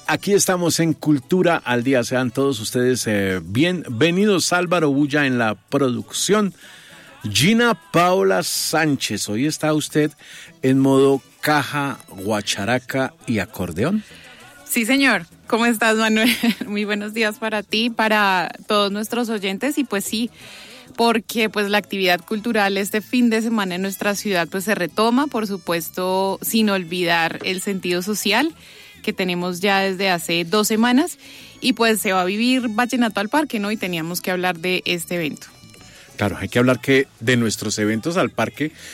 Aquí estamos en Cultura al Día. Sean todos ustedes bienvenidos. Álvaro Bulla en la producción. Gina Paola Sánchez. Hoy está usted en modo caja, guacharaca y acordeón. Sí, señor. ¿Cómo estás, Manuel? Muy buenos días para ti, para todos nuestros oyentes. Y pues sí, porque pues la actividad cultural este fin de semana en nuestra ciudad pues se retoma, por supuesto, sin olvidar el sentido social que tenemos ya desde hace 2 semanas, y pues se va a vivir Vallenato al Parque, ¿no? Y teníamos que hablar de este evento. Claro, hay que hablar de nuestros eventos al parque,